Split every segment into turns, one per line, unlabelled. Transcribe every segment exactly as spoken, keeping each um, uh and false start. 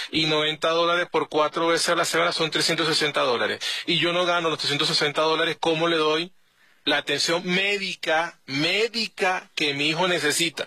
y noventa dólares por cuatro veces a la semana son trescientos sesenta dólares. Y yo no gano los trescientos sesenta dólares, ¿cómo le doy la atención médica, médica que mi hijo necesita?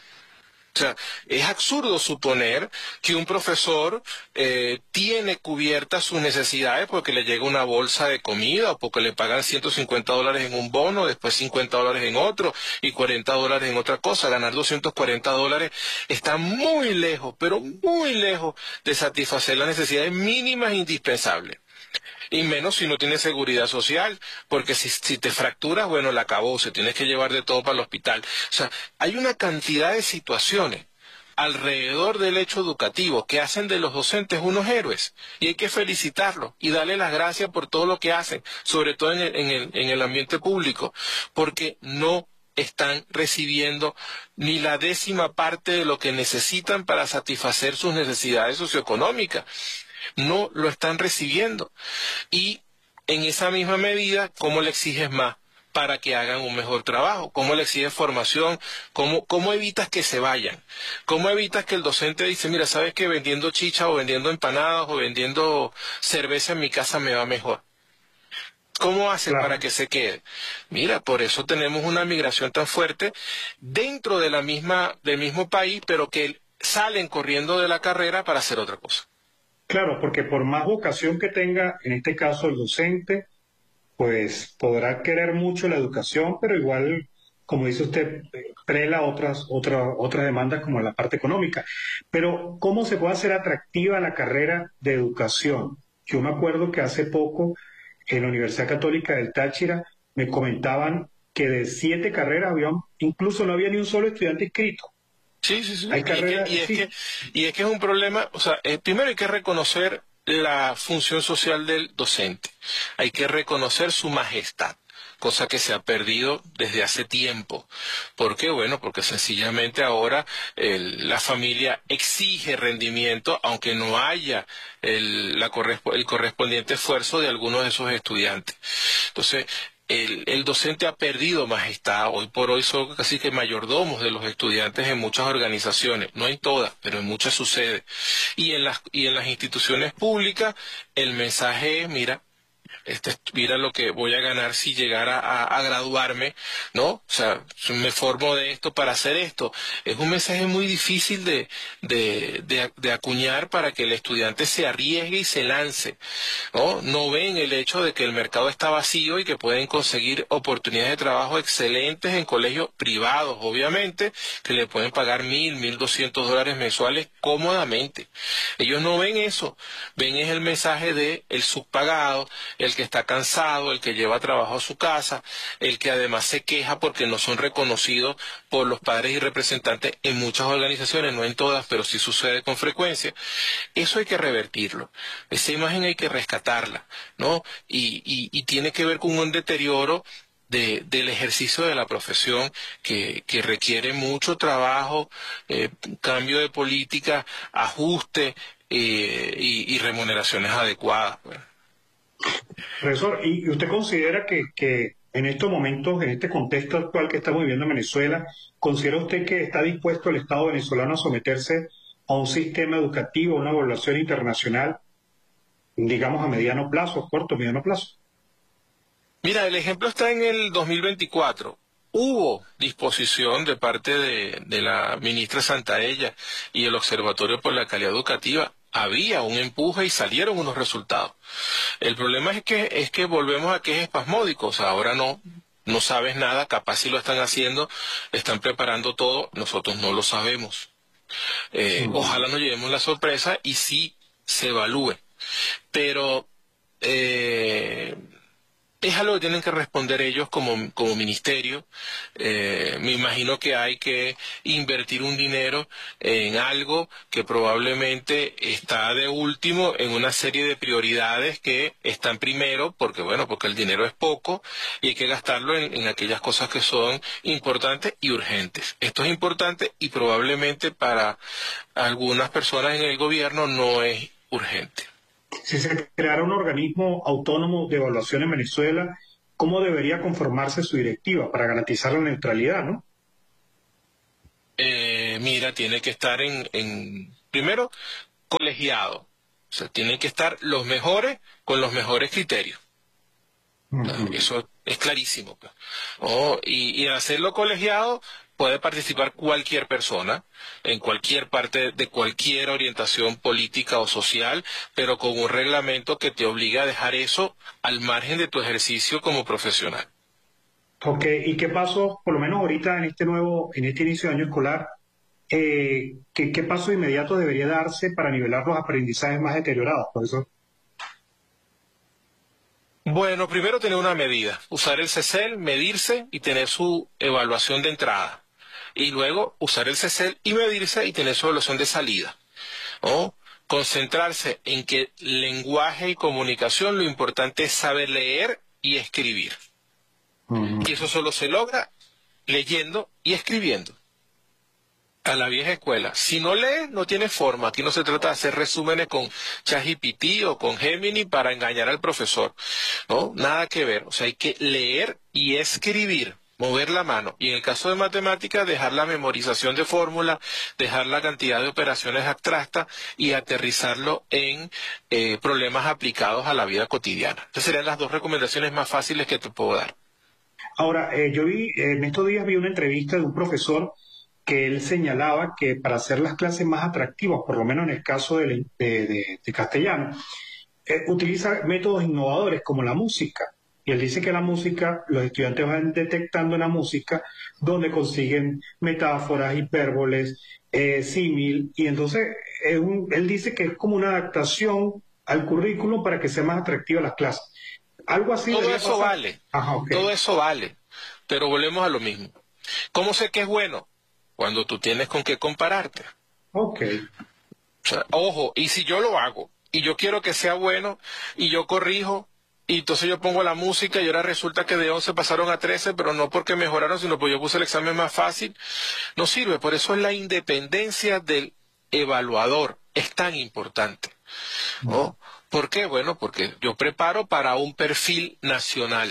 O sea, es absurdo suponer que un profesor eh, tiene cubiertas sus necesidades porque le llega una bolsa de comida o porque le pagan ciento cincuenta dólares en un bono, después cincuenta dólares en otro y cuarenta dólares en otra cosa. Ganar doscientos cuarenta dólares está muy lejos, pero muy lejos de satisfacer las necesidades mínimas e indispensables. Y menos si no tienes seguridad social, porque si, si te fracturas, bueno, la acabó, se tienes que llevar de todo para el hospital. O sea, hay una cantidad de situaciones alrededor del hecho educativo que hacen de los docentes unos héroes, y hay que felicitarlos y darle las gracias por todo lo que hacen, sobre todo en el, en el, en el ambiente público, porque no están recibiendo ni la décima parte de lo que necesitan para satisfacer sus necesidades socioeconómicas. No lo están recibiendo. Y en esa misma medida, ¿cómo le exiges más para que hagan un mejor trabajo? ¿Cómo le exiges formación? ¿Cómo, cómo evitas que se vayan? ¿Cómo evitas que el docente dice, mira, sabes que vendiendo chicha o vendiendo empanadas o vendiendo cerveza en mi casa me va mejor? ¿Cómo haces
Claro.
para que se quede? Mira, por eso tenemos una migración tan fuerte dentro de la misma, del mismo país, pero que salen corriendo de la carrera para hacer otra cosa.
Claro, porque por más vocación que tenga, en este caso el docente, pues podrá querer mucho la educación, pero igual, como dice usted, eh, prela otras, otras, otras demandas como la parte económica. Pero, ¿cómo se puede hacer atractiva la carrera de educación? Yo me acuerdo que hace poco en la Universidad Católica del Táchira me comentaban que de siete carreras había, incluso no había ni un solo estudiante inscrito.
Sí, sí, sí.
Hay
Y es que,
carreras,
y es que,
sí,
y es que es un problema, o sea, eh, primero hay que reconocer la función social del docente. Hay que reconocer su majestad, cosa que se ha perdido desde hace tiempo. ¿Por qué? Bueno, porque sencillamente ahora el- la familia exige rendimiento, aunque no haya el, la correspo- el correspondiente esfuerzo de algunos de esos estudiantes. Entonces, el, el docente ha perdido majestad. Hoy por hoy son casi que mayordomos de los estudiantes en muchas organizaciones, no en todas, pero en muchas sucede. Y en las, y en las instituciones públicas el mensaje es, mira, este, mira lo que voy a ganar si llegara a, a graduarme, ¿no? O sea, me formo de esto para hacer esto. Es un mensaje muy difícil de, de, de, de acuñar para que el estudiante se arriesgue y se lance, ¿no? No ven el hecho de que el mercado está vacío y que pueden conseguir oportunidades de trabajo excelentes en colegios privados, obviamente, que le pueden pagar mil, mil doscientos dólares mensuales cómodamente. Ellos no ven eso, ven es el mensaje de el subpagado, el que está cansado, el que lleva trabajo a su casa, el que además se queja porque no son reconocidos por los padres y representantes en muchas organizaciones, no en todas, pero sí sucede con frecuencia. Eso hay que revertirlo, esa imagen hay que rescatarla, ¿no? Y, y, y tiene que ver con un deterioro de, del ejercicio de la profesión que, que requiere mucho trabajo, eh, cambio de política, ajuste eh, y, y remuneraciones adecuadas, pues.
profesor. ¿Y y usted considera que, que en estos momentos, en este contexto actual que estamos viviendo en Venezuela, considera usted que está dispuesto el Estado venezolano a someterse a un sistema educativo, a una evaluación internacional, digamos a mediano plazo, corto, mediano plazo?
Mira, el ejemplo está en el dos mil veinticuatro. Hubo disposición de parte de, de la ministra Santaella y el Observatorio por la Calidad Educativa. Había un empuje y salieron unos resultados. El problema es que es que volvemos a que es espasmódico. O sea, ahora no, no sabes nada, capaz si lo están haciendo, están preparando todo, nosotros no lo sabemos. Eh,
Ujú.
ojalá nos llevemos la sorpresa y sí se evalúe. Pero eh, es algo que tienen que responder ellos como, como ministerio. Eh, me imagino que hay que invertir un dinero en algo que probablemente está de último en una serie de prioridades que están primero, porque bueno, porque el dinero es poco y hay que gastarlo en, en aquellas cosas que son importantes y urgentes. Esto es importante y probablemente para algunas personas en el gobierno no es urgente.
Si se creara un organismo autónomo de evaluación en Venezuela, ¿cómo debería conformarse su directiva para garantizar la neutralidad, ¿no?
Eh, mira, tiene que estar en, en, primero, colegiado. O sea, tienen que estar los mejores con los mejores criterios. Uh-huh. Eso es clarísimo. Pues. Oh, y, y hacerlo colegiado puede participar cualquier persona en cualquier parte de cualquier orientación política o social, pero con un reglamento que te obliga a dejar eso al margen de tu ejercicio como profesional.
Ok, ¿y qué pasó, por lo menos ahorita en este nuevo, en este inicio de año escolar, eh, ¿qué, qué paso inmediato debería darse para nivelar los aprendizajes más deteriorados, profesor?
Bueno, primero tener una medida, usar el C E C E L, medirse y tener su evaluación de entrada. Y luego usar el C E C E L y medirse y tener su evaluación de salida. ¿No? Concentrarse en que lenguaje y comunicación, lo importante es saber leer y escribir. Uh-huh. Y eso solo se logra leyendo y escribiendo. A la vieja escuela. Si no lees, no tienes forma. Aquí no se trata de hacer resúmenes con ChatGPT o con Gemini para engañar al profesor. ¿No? Nada que ver. O sea, hay que leer y escribir, mover la mano. Y en el caso de matemáticas, dejar la memorización de fórmulas, dejar la cantidad de operaciones abstractas y aterrizarlo en eh, problemas aplicados a la vida cotidiana. Estas serían las dos recomendaciones más fáciles que te puedo dar.
Ahora, eh, yo vi, en estos días vi una entrevista de un profesor que él señalaba que para hacer las clases más atractivas, por lo menos en el caso de, de, de, de castellano, eh, utiliza métodos innovadores como la música. Y él dice que la música, los estudiantes van detectando en la música donde consiguen metáforas, hipérboles, eh, símil, y entonces es un, él dice que es como una adaptación al currículo para que sea más atractiva las clases. Algo así.
Todo eso pasar. vale,
Ajá, okay.
Todo eso vale, pero volvemos a lo mismo. ¿Cómo sé que es bueno? Cuando tú tienes con qué compararte.
Ok.
O sea, ojo, y si yo lo hago, y yo quiero que sea bueno, y yo corrijo, y entonces yo pongo la música, y ahora resulta que de once pasaron a trece, pero no porque mejoraron, sino porque yo puse el examen más fácil, no sirve. Por eso es la independencia del evaluador, es tan importante. ¿No? ¿Por qué? Bueno, porque yo preparo para un perfil nacional,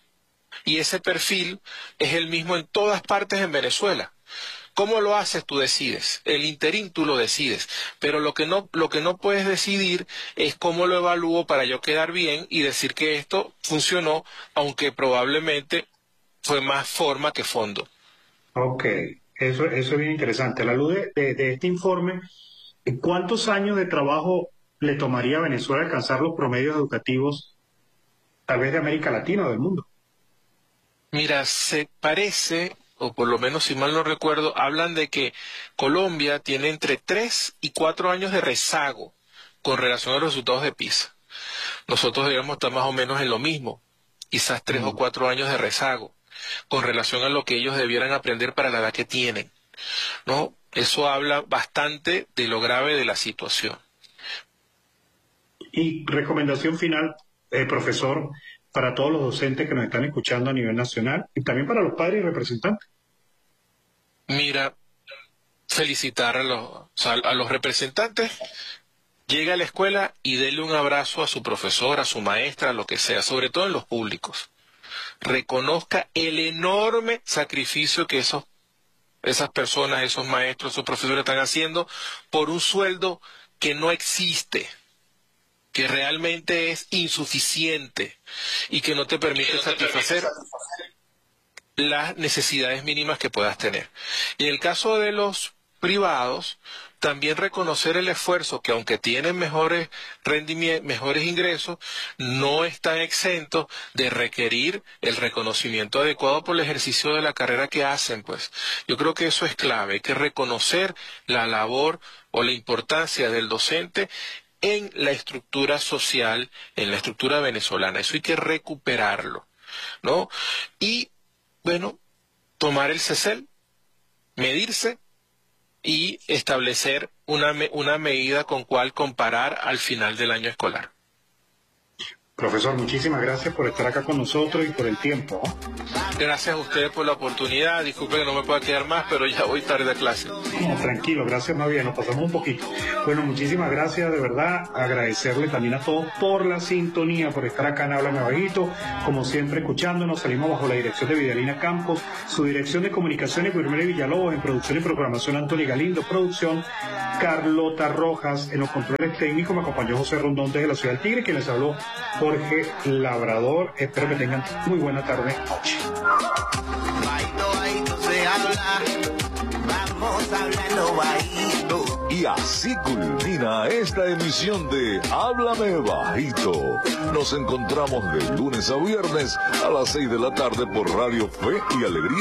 y ese perfil es el mismo en todas partes en Venezuela. ¿Cómo lo haces? Tú decides. El interín tú lo decides. Pero lo que no, lo que no puedes decidir es cómo lo evalúo para yo quedar bien y decir que esto funcionó, aunque probablemente fue más forma que fondo.
Ok, eso, eso es bien interesante. A la luz de, de, de este informe, ¿cuántos años de trabajo le tomaría a Venezuela alcanzar los promedios educativos, tal vez de América Latina o del mundo?
Mira, se parece, o por lo menos si mal no recuerdo, hablan de que Colombia tiene entre tres y cuatro años de rezago con relación a los resultados de PISA. Nosotros deberíamos estar más o menos en lo mismo, quizás tres mm. o cuatro años de rezago con relación a lo que ellos debieran aprender para la edad que tienen, ¿no? Eso habla bastante de lo grave de la situación.
Y recomendación final, eh, profesor, para todos los docentes que nos están escuchando a nivel nacional y también para los padres y representantes.
Mira, felicitar a los, o sea, a los representantes. Llega a la escuela y dele un abrazo a su profesor, a su maestra, a lo que sea, sobre todo en los públicos. Reconozca el enorme sacrificio que esos, esas personas, esos maestros, esos profesores están haciendo por un sueldo que no existe, que realmente es insuficiente y que no te permite satisfacer las necesidades mínimas que puedas tener. Y en el caso de los privados, también reconocer el esfuerzo que aunque tienen mejores rendimientos, mejores ingresos, no están exentos de requerir el reconocimiento adecuado por el ejercicio de la carrera que hacen, pues. Yo creo que eso es clave, hay que reconocer la labor o la importancia del docente en la estructura social, en la estructura venezolana. Eso hay que recuperarlo, ¿no? Y, bueno, tomar el C E C E L, medirse y establecer una, una medida con cual comparar al final del año escolar.
Profesor, muchísimas gracias por estar acá con nosotros y por el tiempo.
Gracias a ustedes por la oportunidad. Disculpe que no me pueda quedar más, pero ya voy tarde a clase.
No, tranquilo, gracias más bien, nos pasamos un poquito. Bueno, muchísimas gracias, de verdad. Agradecerle también a todos por la sintonía, por estar acá en Háblame Bajito. Como siempre, escuchándonos, salimos bajo la dirección de Vidalina Campos, su dirección de comunicaciones, Guillermo Villalobos, en producción y programación, Antonio Galindo, producción, Carlota Rojas. En los controles técnicos me acompañó José Rondón desde la Ciudad del Tigre, quien les habló Jorge Labrador. Espero que tengan muy buena tarde, noche.
Vamos hablando bajito.
Y así culmina esta emisión de Háblame Bajito. Nos encontramos de lunes a viernes a las seis de la tarde por Radio Fe y Alegría.